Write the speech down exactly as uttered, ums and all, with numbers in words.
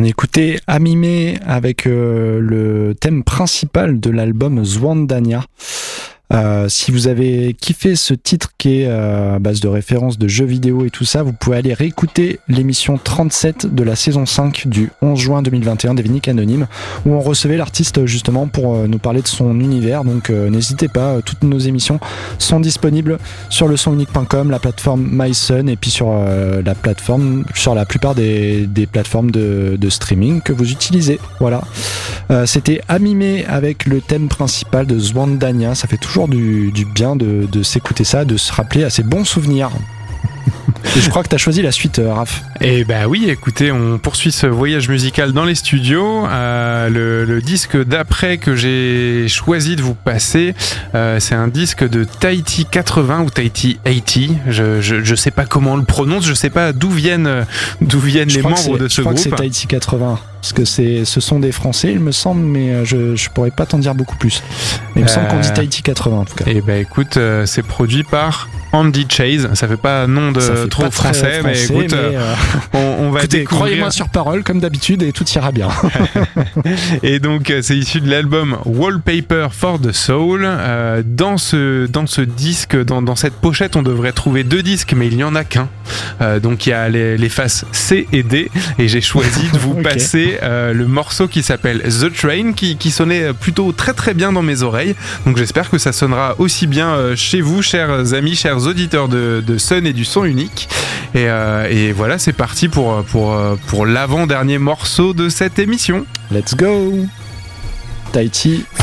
On écoutait Amime avec euh, le thème principal de l'album Zwandania. Euh, si vous avez kiffé ce titre qui est euh, à base de références de jeux vidéo et tout ça, vous pouvez aller réécouter l'émission trente-sept de la saison cinq du onze juin deux mille vingt et un des Vinnick Anonymes, où on recevait l'artiste justement pour euh, nous parler de son univers. Donc euh, n'hésitez pas, euh, toutes nos émissions sont disponibles sur le son unique point com, la plateforme MySun et puis sur euh, la plateforme, sur la plupart des, des plateformes de, de streaming que vous utilisez. Voilà. Euh, c'était Amime avec le thème principal de Zwandania. Ça fait toujours Du, du bien de, de s'écouter ça, de se rappeler à ses bons souvenirs. Et je crois que tu as choisi la suite, euh, Raph. Eh ben oui, écoutez, on poursuit ce voyage musical dans les studios. Euh, le, le disque d'après que j'ai choisi de vous passer, euh, c'est un disque de Tahiti quatre-vingts ou Tahiti quatre-vingts. Je, je, je sais pas comment on le prononce, je sais pas d'où viennent, d'où viennent les membres de ce groupe. Je crois groupe. que c'est Tahiti quatre-vingts. Parce que c'est, ce sont des Français, il me semble, mais je, je pourrais pas t'en dire beaucoup plus. Mais il me euh, semble qu'on dit Tahiti quatre-vingts en tout cas. Eh ben écoute, euh, c'est produit par Andy Chase. Ça fait pas nom de trop français, français, mais écoute, mais euh, on, on va écoutez, découvrir. Croyez-moi sur parole, comme d'habitude, et tout ira bien. Et donc, c'est issu de l'album Wallpaper for the Soul. Euh, dans ce dans ce disque, dans dans cette pochette, on devrait trouver deux disques, mais il n'y en a qu'un. Euh, donc il y a les, les faces C et D, et j'ai choisi de vous okay. passer Euh, le morceau qui s'appelle The Train, qui, qui sonnait plutôt très très bien dans mes oreilles, donc j'espère que ça sonnera aussi bien euh, chez vous, chers amis, chers auditeurs de, de Sun et du son unique. Et, euh, et voilà, c'est parti pour, pour, pour l'avant-dernier morceau de cette émission. Let's go. Tahiti